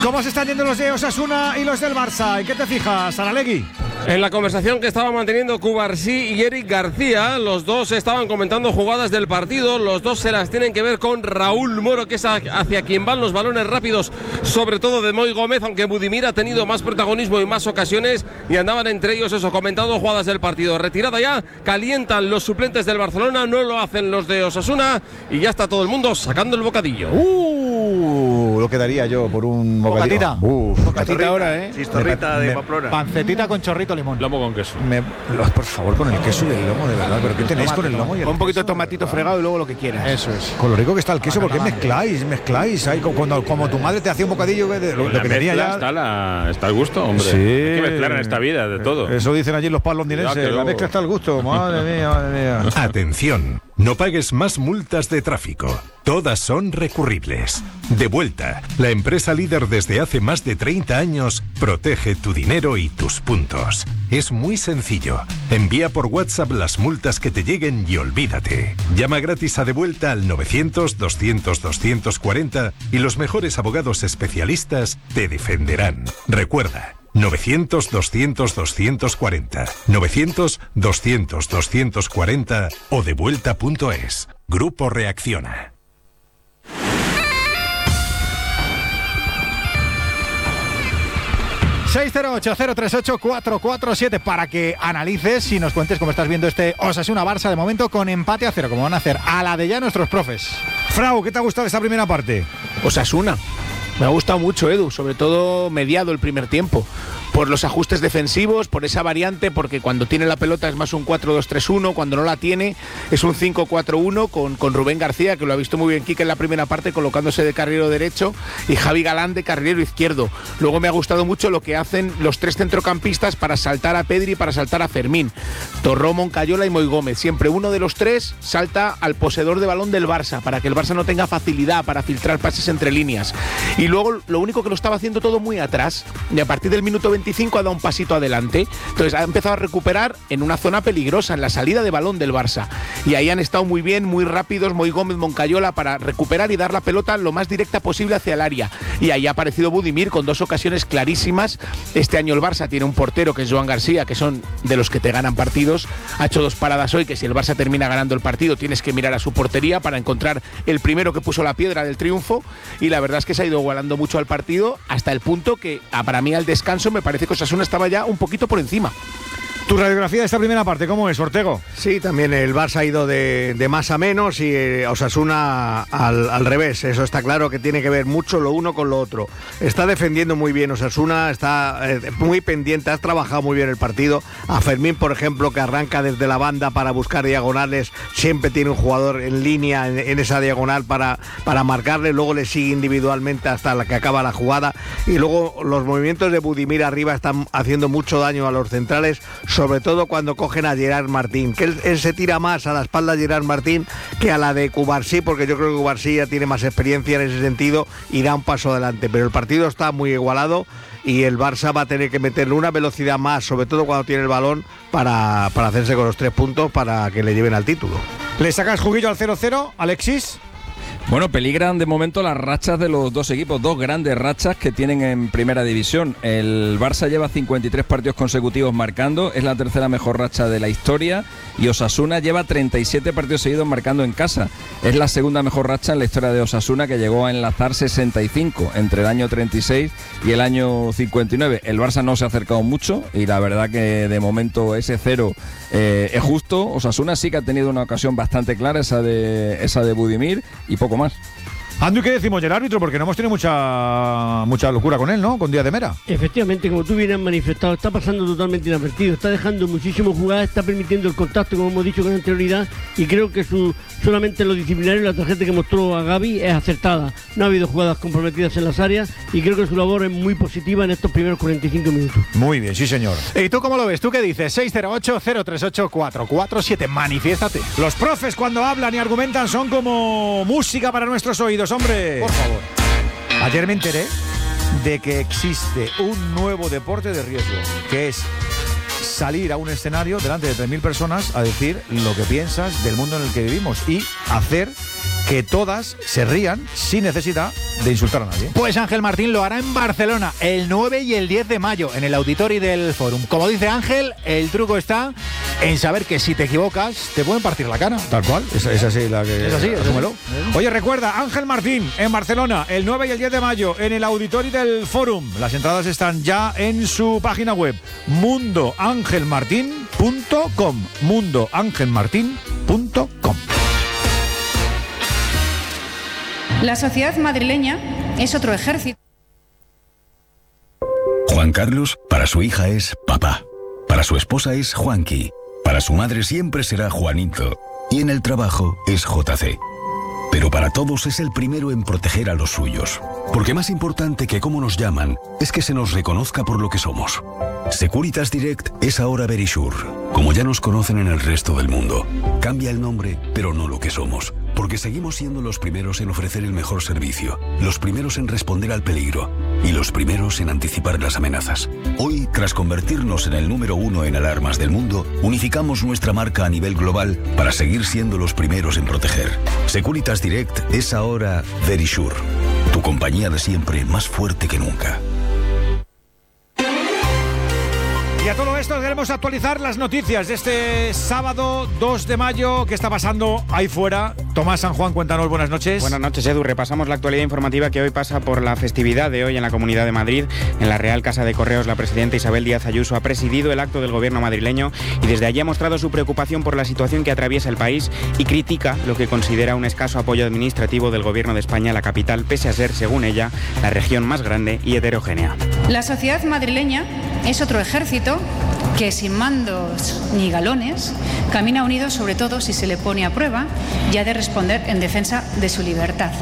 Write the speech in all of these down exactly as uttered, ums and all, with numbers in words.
¿Cómo se están yendo los de Osasuna y los del Barça? ¿En qué te fijas, Saralegui? En la conversación que estaban manteniendo Cubarsí y Eric García, los dos estaban comentando jugadas del partido, los dos se las tienen que ver con Raúl Moro, que es hacia quien van los balones rápidos, sobre todo de Moi Gómez, aunque Budimir ha tenido más protagonismo y más ocasiones, y andaban entre ellos eso, comentando jugadas del partido. Retirada ya, calientan los suplentes del Barcelona, no lo hacen los de Osasuna, y ya está todo el mundo sacando el bocadillo. Uh, lo que daría yo por un bocadillo. Bocatita. Uh, Bocatita ahora, ¿eh? Chistorrita de Pamplona. Pancetita con chorrito limón. Lomo con queso. Me, por favor, con el queso y el lomo, de verdad. ¿Pero qué tenéis Tomate, con el lomo y el con un poquito de queso, tomatito verdad? fregado y luego lo que quieras. Eso es. Con lo rico que está el queso, Ah, ¿por qué no, no, mezcláis? Mezcláis. Ahí, cuando, como tu madre te hacía un bocadillo, lo, lo La que tenía mezcla ya. está, la, está al gusto, hombre. Sí. Hay que mezclar en esta vida de todo. Eso dicen allí los palos Cuidado que londinenses. La luego- mezcla está al gusto. Madre mía, madre mía. Atención, no pagues más multas de tráfico. Todas son recurribles. De Vuelta, la empresa líder desde hace más de treinta años, protege tu dinero y tus puntos. Es muy sencillo. Envía por WhatsApp las multas que te lleguen y olvídate. Llama gratis a De Vuelta al novecientos, doscientos, doscientos cuarenta y los mejores abogados especialistas te defenderán. Recuerda, novecientos, doscientos, doscientos cuarenta, novecientos, doscientos, doscientos cuarenta o devuelta punto es. Grupo Reacciona. seis cero ocho, cero tres ocho, cuatro cuatro siete para que analices y nos cuentes cómo estás viendo este Osasuna Barça de momento con empate a cero, como van a hacer a la de ya nuestros profes. Frau, ¿qué te ha gustado esta primera parte? Osasuna. Me ha gustado mucho, Edu, sobre todo mediado el primer tiempo. Por los ajustes defensivos, por esa variante, porque cuando tiene la pelota es más un cuatro dos tres uno, cuando no la tiene es un cinco cuatro uno con, con Rubén García, que lo ha visto muy bien Quique en la primera parte, colocándose de carrilero derecho, y Javi Galán de carrilero izquierdo. Luego me ha gustado mucho lo que hacen los tres centrocampistas para saltar a Pedri y para saltar a Fermín. Torró, Moncayola y Moi Gómez. Siempre uno de los tres salta al poseedor de balón del Barça, para que el Barça no tenga facilidad para filtrar pases entre líneas. Y luego lo único que lo estaba haciendo todo muy atrás, y a partir del minuto veinticinco ha dado un pasito adelante. Entonces ha empezado a recuperar en una zona peligrosa, en la salida de balón del Barça. Y ahí han estado muy bien, muy rápidos, Moi Gómez, Moncayola, para recuperar y dar la pelota lo más directa posible hacia el área. Y ahí ha aparecido Budimir con dos ocasiones clarísimas. Este año el Barça tiene un portero que es Joan García, que son de los que te ganan partidos. Ha hecho dos paradas hoy, que si el Barça termina ganando el partido tienes que mirar a su portería para encontrar el primero que puso la piedra del triunfo. Y la verdad es que se ha ido igualando mucho al partido, hasta el punto que para mí al descanso me parece que Osasuna estaba ya un poquito por encima. Tu radiografía de esta primera parte, ¿cómo es, Ortego? Sí, también el Barça ha ido de, de más a menos y eh, Osasuna al, al revés. Eso está claro que tiene que ver mucho lo uno con lo otro. Está defendiendo muy bien Osasuna, está eh, muy pendiente, ha trabajado muy bien el partido. A Fermín, por ejemplo, que arranca desde la banda para buscar diagonales, siempre tiene un jugador en línea en, en esa diagonal para, para marcarle, luego le sigue individualmente hasta la que acaba la jugada. Y luego los movimientos de Budimir arriba están haciendo mucho daño a los centrales, sobre todo cuando cogen a Gerard Martín, que él, él se tira más a la espalda de Gerard Martín que a la de Cubarsí, porque yo creo que Cubarsí ya tiene más experiencia en ese sentido y da un paso adelante, pero el partido está muy igualado y el Barça va a tener que meterle una velocidad más, sobre todo cuando tiene el balón, para, para hacerse con los tres puntos para que le lleven al título. ¿Le sacas juguillo al cero cero, Alexis? Bueno, peligran de momento las rachas de los dos equipos, dos grandes rachas que tienen en primera división. El Barça lleva cincuenta y tres partidos consecutivos marcando, es la tercera mejor racha de la historia, y Osasuna lleva treinta y siete partidos seguidos marcando en casa. Es la segunda mejor racha en la historia de Osasuna, que llegó a enlazar sesenta y cinco entre el año treinta y seis y el año cincuenta y nueve. El Barça no se ha acercado mucho y la verdad que de momento ese cero eh, es justo. Osasuna sí que ha tenido una ocasión bastante clara, esa de, esa de Budimir, y poco más. Andu, ¿qué decimos del árbitro? Porque no hemos tenido mucha mucha locura con él, ¿no? Con Díaz de Mera. Efectivamente, como tú bien has manifestado, está pasando totalmente inadvertido, está dejando muchísimo jugar, está permitiendo el contacto, como hemos dicho con anterioridad, y creo que su solamente lo disciplinario, la tarjeta que mostró a Gavi es acertada. No ha habido jugadas comprometidas en las áreas y creo que su labor es muy positiva en estos primeros cuarenta y cinco minutos. Muy bien, sí señor. ¿Y tú cómo lo ves? ¿Tú qué dices? seis cero ocho, cero tres ocho, cuatro cuatro siete, manifiéstate. Los profes cuando hablan y argumentan son como música para nuestros oídos, hombre. Por favor. Ayer me enteré de que existe un nuevo deporte de riesgo, que es salir a un escenario delante de tres mil personas a decir lo que piensas del mundo en el que vivimos y hacer que todas se rían sin necesidad de insultar a nadie. Pues Ángel Martín lo hará en Barcelona el nueve y el diez de mayo en el Auditori del Fórum. Como dice Ángel, el truco está en saber que si te equivocas te pueden partir la cara. Tal cual, es, es así la que... Es así, es asúmelo. así. Oye, recuerda, Ángel Martín en Barcelona el nueve y el diez de mayo en el Auditori del Fórum. Las entradas están ya en su página web mundo ángel martín punto com mundo ángel martín punto com. La sociedad madrileña es otro ejército. Juan Carlos, para su hija es papá. Para su esposa es Juanqui. Para su madre siempre será Juanito. Y en el trabajo es J C. Pero para todos es el primero en proteger a los suyos. Porque más importante que cómo nos llaman es que se nos reconozca por lo que somos. Securitas Direct es ahora Verisure, como ya nos conocen en el resto del mundo. Cambia el nombre, pero no lo que somos. Porque seguimos siendo los primeros en ofrecer el mejor servicio, los primeros en responder al peligro y los primeros en anticipar las amenazas. Hoy, tras convertirnos en el número uno en alarmas del mundo, unificamos nuestra marca a nivel global para seguir siendo los primeros en proteger. Securitas Direct es ahora Verisure, tu compañía de siempre más fuerte que nunca. Y a todo esto queremos actualizar las noticias de este sábado dos de mayo. ¿Qué está pasando ahí fuera? Tomás San Juan, cuéntanos, buenas noches. Buenas noches, Edu. Repasamos la actualidad informativa que hoy pasa por la festividad de hoy en la Comunidad de Madrid. En la Real Casa de Correos, la presidenta Isabel Díaz Ayuso ha presidido el acto del gobierno madrileño y desde allí ha mostrado su preocupación por la situación que atraviesa el país y critica lo que considera un escaso apoyo administrativo del gobierno de España a la capital, pese a ser, según ella, la región más grande y heterogénea. La sociedad madrileña es otro ejército que sin mandos ni galones camina unido, sobre todo si se le pone a prueba y ha de responder en defensa de su libertad.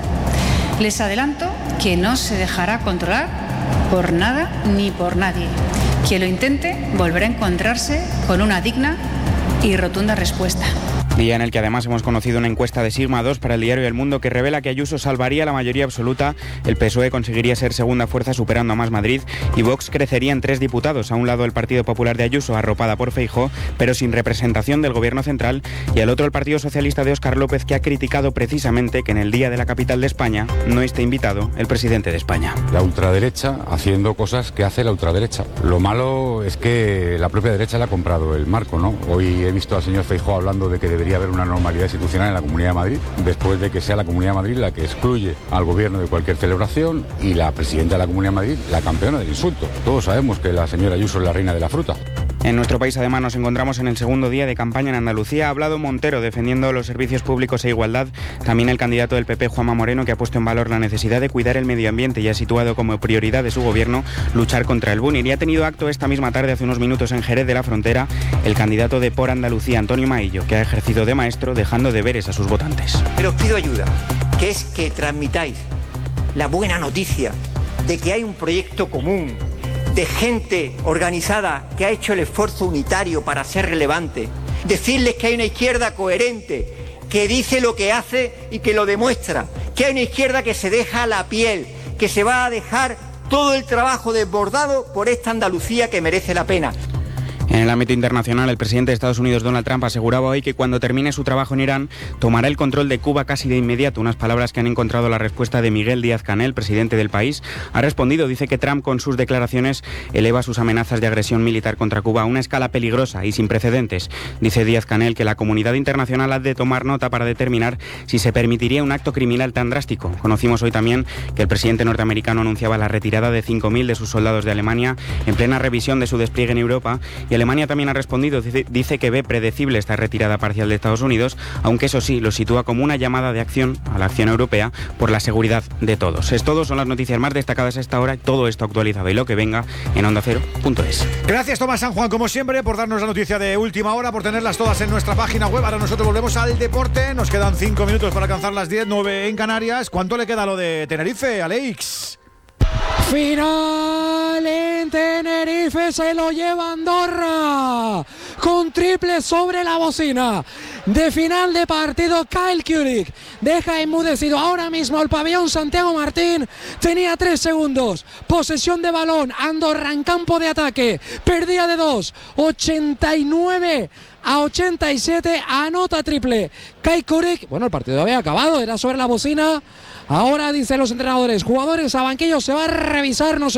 Les adelanto que no se dejará controlar por nada ni por nadie. Quien lo intente volverá a encontrarse con una digna y rotunda respuesta. Día en el que además hemos conocido una encuesta de Sigma dos para el diario El Mundo que revela que Ayuso salvaría la mayoría absoluta, el P S O E conseguiría ser segunda fuerza superando a Más Madrid y Vox crecería en tres diputados, a un lado el Partido Popular de Ayuso arropada por Feijóo, pero sin representación del gobierno central, y al otro el Partido Socialista de Óscar López, que ha criticado precisamente que en el día de la capital de España no esté invitado el presidente de España. La ultraderecha haciendo cosas que hace la ultraderecha. Lo malo es que la propia derecha le ha comprado el marco, ¿no? Hoy he visto al señor Feijóo hablando de que debería haber una normalidad institucional en la Comunidad de Madrid, después de que sea la Comunidad de Madrid la que excluye al gobierno de cualquier celebración y la presidenta de la Comunidad de Madrid la campeona del insulto. Todos sabemos que la señora Ayuso es la reina de la fruta. En nuestro país, además, nos encontramos en el segundo día de campaña en Andalucía. Ha hablado Montero defendiendo los servicios públicos e igualdad. También el candidato del P P, Juanma Moreno, que ha puesto en valor la necesidad de cuidar el medio ambiente y ha situado como prioridad de su gobierno luchar contra el bullying. Y ha tenido acto esta misma tarde, hace unos minutos, en Jerez de la Frontera, el candidato de Por Andalucía, Antonio Maillo, que ha ejercido de maestro dejando deberes a sus votantes. Pero os pido ayuda, que es que transmitáis la buena noticia de que hay un proyecto común de gente organizada que ha hecho el esfuerzo unitario para ser relevante. Decirles que hay una izquierda coherente, que dice lo que hace y que lo demuestra. Que hay una izquierda que se deja la piel, que se va a dejar todo el trabajo desbordado por esta Andalucía que merece la pena. En el ámbito internacional, el presidente de Estados Unidos, Donald Trump, aseguraba hoy que cuando termine su trabajo en Irán, tomará el control de Cuba casi de inmediato. Unas palabras que han encontrado la respuesta de Miguel Díaz-Canel, presidente del país. Ha respondido, dice que Trump, con sus declaraciones, eleva sus amenazas de agresión militar contra Cuba a una escala peligrosa y sin precedentes. Dice Díaz-Canel que la comunidad internacional ha de tomar nota para determinar si se permitiría un acto criminal tan drástico. Conocimos hoy también que el presidente norteamericano anunciaba la retirada de cinco mil de sus soldados de Alemania en plena revisión de su despliegue en Europa, y Alemania también ha respondido, dice que ve predecible esta retirada parcial de Estados Unidos, aunque eso sí, lo sitúa como una llamada de acción a la acción europea por la seguridad de todos. Es todo, son las noticias más destacadas a esta hora, todo esto actualizado y lo que venga en onda cero punto es. Gracias, Tomás San Juan, como siempre, por darnos la noticia de última hora, por tenerlas todas en nuestra página web. Ahora nosotros volvemos al deporte, nos quedan cinco minutos para alcanzar las diez, nueve en Canarias. ¿Cuánto le queda a lo de Tenerife, Alex? Final en Tenerife, se lo lleva Andorra con triple sobre la bocina. de final de partido. Kyle Kuric deja enmudecido ahora mismo el pabellón Santiago Martín. Tenía tres segundos, posesión de balón, Andorra en campo de ataque, perdía de dos, ochenta y nueve a ochenta y siete, anota triple Kyle Kuric. Bueno, el partido había acabado, era sobre la bocina. Ahora dicen los entrenadores, jugadores a banquillo, se va a revisar, no sé.